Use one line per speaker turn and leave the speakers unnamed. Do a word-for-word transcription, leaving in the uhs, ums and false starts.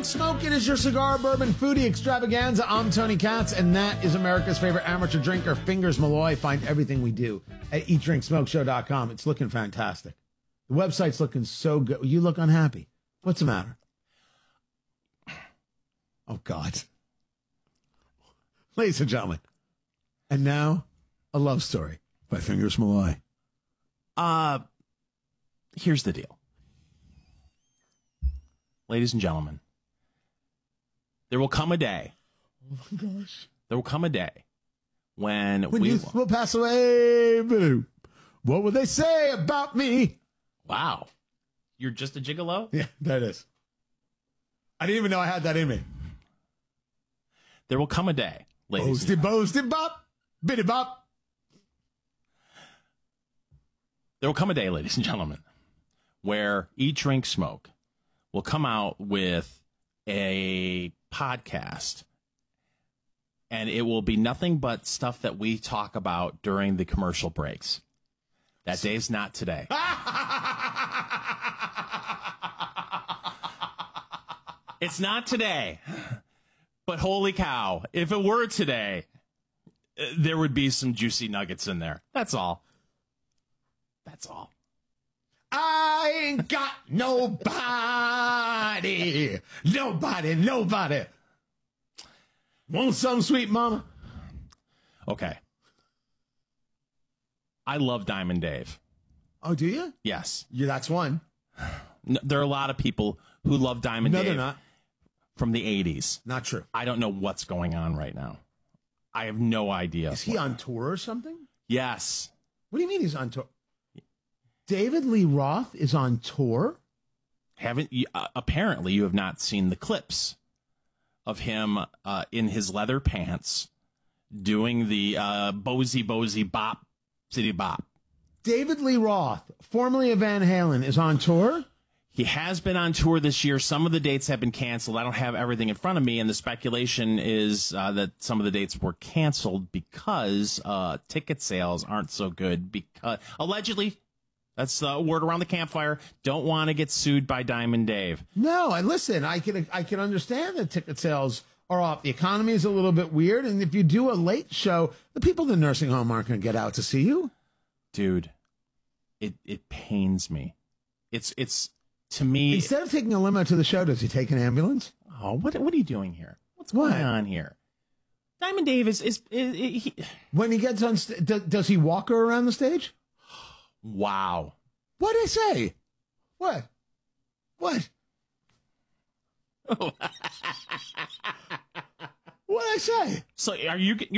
Drink Smoke. It is your cigar bourbon foodie extravaganza. I'm Tony Katz, and that is America's favorite amateur drinker, Fingers Malloy. Find everything we do at eat drink smoke show dot com. It's looking fantastic. The website's looking so good. You look unhappy. What's the matter? Oh, God. Ladies and gentlemen, and now a love story by Fingers Malloy.
Uh, here's the deal. Ladies and gentlemen, there will come a day.
Oh, my gosh.
There will come a day when,
when
we
youth will pass away. What will they say about me?
Wow. You're just a gigolo?
Yeah, that is. I didn't even know I had that in me.
There will come a day, ladies.
Boasty, boasty, bop, bitty bop.
There will come a day, ladies and gentlemen, where Eat, Drink, Smoke will come out with a podcast, and it will be nothing but stuff that we talk about during the commercial breaks. That day's not today. It's not today. But holy cow, if it were today, there would be some juicy nuggets in there. That's all. That's all.
I ain't got nobody. Nobody, nobody. Want some, sweet mama?
Okay. I love Diamond Dave.
Oh, do you?
Yes.
Yeah, that's one.
No, there are a lot of people who love Diamond
no,
Dave.
they're not.
From the eighties.
Not true.
I don't know what's going on right now. I have no idea.
Is he on tour or something?
Yes.
What do you mean he's on tour? David Lee Roth is on tour?
Haven't you, uh, apparently you have not seen the clips of him uh, in his leather pants doing the uh, Bozy Bozy Bop City Bop.
David Lee Roth, formerly of Van Halen, is on tour?
He has been on tour this year. Some of the dates have been canceled. I don't have everything in front of me, and the speculation is uh, that some of the dates were canceled because uh, ticket sales aren't so good. Because allegedly, that's the word around the campfire. Don't want to get sued by Diamond Dave.
No, and listen, I can I can understand that ticket sales are off. The economy is a little bit weird, and if you do a late show, the people in the nursing home aren't going to get out to see you.
Dude, it it pains me. It's it's. To me,
instead of taking a limo to the show, does he take an ambulance?
Oh, what what are you doing here? What's
what?
going on here? Diamond Dave is is, is, is he...
when he gets on. St- does, does he walk her around the stage?
Wow!
What did I say? What? What? What did I say?
So are you?